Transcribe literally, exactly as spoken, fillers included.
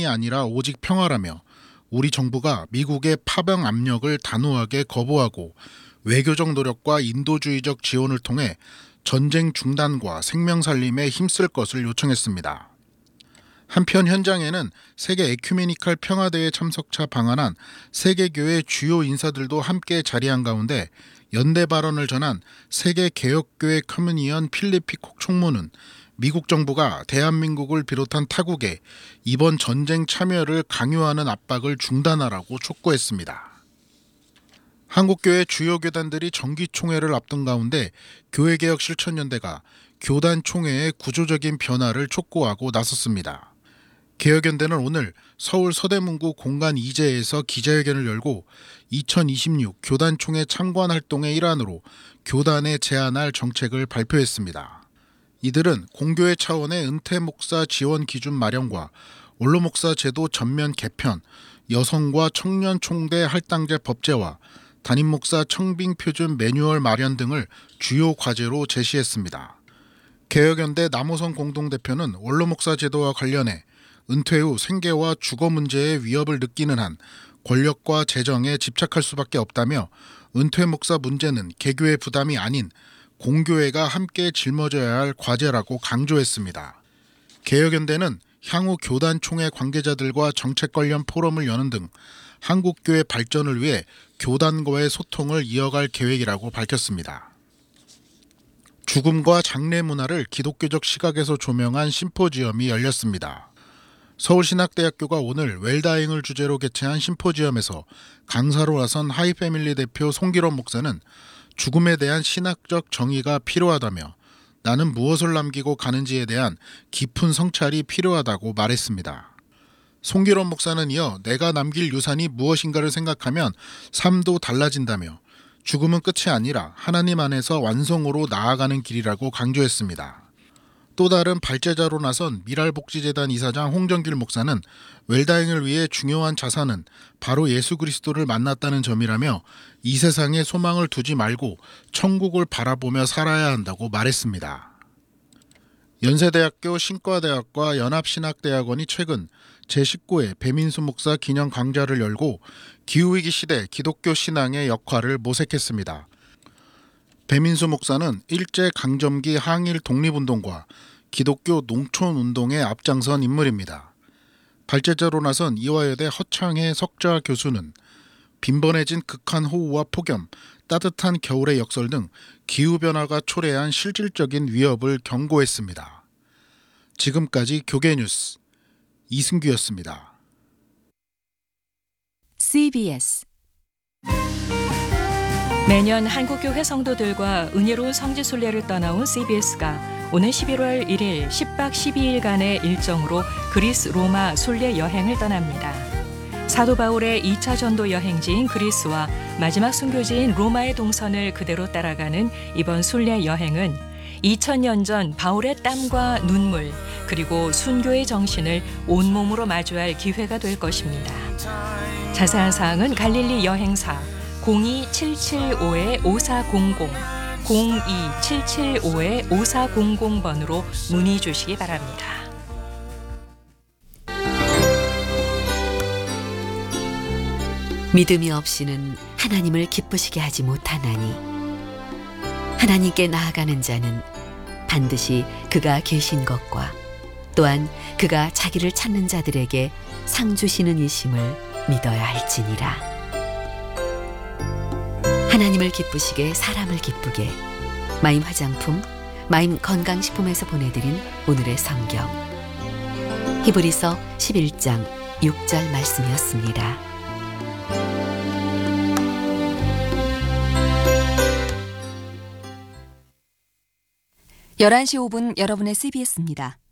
협상이 아니라 오직 평화라며 우리 정부가 미국의 파병 압력을 단호하게 거부하고 외교적 노력과 인도주의적 지원을 통해 전쟁 중단과 생명 살림에 힘쓸 것을 요청했습니다. 한편 현장에는 세계 에큐메니칼 평화대회 참석차 방한한 세계교회 주요 인사들도 함께 자리한 가운데 연대 발언을 전한 세계개혁교회 커뮤니언 필리피 콕 총무는 미국 정부가 대한민국을 비롯한 타국에 이번 전쟁 참여를 강요하는 압박을 중단하라고 촉구했습니다. 한국교회 주요 교단들이 정기총회를 앞둔 가운데 교회개혁실천연대가 교단 총회의 구조적인 변화를 촉구하고 나섰습니다. 개혁연대는 오늘 서울 서대문구 공간 이재에서 기자회견을 열고 이천이십육 교단총회 참관 활동의 일환으로 교단에 제안할 정책을 발표했습니다. 이들은 공교회 차원의 은퇴 목사 지원 기준 마련과 원로 목사 제도 전면 개편, 여성과 청년 총대 할당제 법제화, 담임 목사 청빙 표준 매뉴얼 마련 등을 주요 과제로 제시했습니다. 개혁연대 남호성 공동대표는 원로 목사 제도와 관련해 은퇴 후 생계와 주거 문제의 위협을 느끼는 한 권력과 재정에 집착할 수밖에 없다며 은퇴 목사 문제는 개교의 부담이 아닌 공교회가 함께 짊어져야 할 과제라고 강조했습니다. 개혁연대는 향후 교단 총회 관계자들과 정책 관련 포럼을 여는 등 한국교회 발전을 위해 교단과의 소통을 이어갈 계획이라고 밝혔습니다. 죽음과 장례 문화를 기독교적 시각에서 조명한 심포지엄이 열렸습니다. 서울신학대학교가 오늘 웰다잉을 주제로 개최한 심포지엄에서 강사로 나선 하이패밀리 대표 송기론 목사는 죽음에 대한 신학적 정의가 필요하다며 나는 무엇을 남기고 가는지에 대한 깊은 성찰이 필요하다고 말했습니다. 송기론 목사는 이어 내가 남길 유산이 무엇인가를 생각하면 삶도 달라진다며 죽음은 끝이 아니라 하나님 안에서 완성으로 나아가는 길이라고 강조했습니다. 또 다른 발제자로 나선 미랄복지재단 이사장 홍정길 목사는 웰다잉을 위해 중요한 자산은 바로 예수 그리스도를 만났다는 점이라며 이 세상에 소망을 두지 말고 천국을 바라보며 살아야 한다고 말했습니다. 연세대학교 신과대학과 연합신학대학원이 최근 제십구 회 배민수 목사 기념 강좌를 열고 기후위기 시대 기독교 신앙의 역할을 모색했습니다. 배민수 목사는 일제강점기 항일 독립운동과 기독교 농촌운동에 앞장선 인물입니다. 발제자로 나선 이화여대 허창혜 석좌 교수는 빈번해진 극한호우와 폭염, 따뜻한 겨울의 역설 등 기후변화가 초래한 실질적인 위협을 경고했습니다. 지금까지 교계뉴스 이승규였습니다. 씨비에스 매년 한국교회 성도들과 은혜로운 성지순례를 떠나온 씨비에스가 오는 십일월 일일 십 박 십이 일간의 일정으로 그리스 로마 순례 여행을 떠납니다. 사도 바울의 이 차 전도 여행지인 그리스와 마지막 순교지인 로마의 동선을 그대로 따라가는 이번 순례 여행은 이천 년 전 바울의 땀과 눈물 그리고 순교의 정신을 온몸으로 마주할 기회가 될 것입니다. 자세한 사항은 갈릴리 여행사 공이 칠칠오 오사공공 공이 칠칠오 오사공공 번으로 문의 주시기 바랍니다. 믿음이 없이는 하나님을 기쁘시게 하지 못하나니 하나님께 나아가는 자는 반드시 그가 계신 것과 또한 그가 자기를 찾는 자들에게 상 주시는 이심을 믿어야 할지니라. 하나님을 기쁘시게 사람을 기쁘게 마임 화장품, 마임 건강식품에서 보내드린 오늘의 성경 히브리서 십일 장 육 절 말씀이었습니다. 열한 시 오 분 여러분의 씨비에스입니다.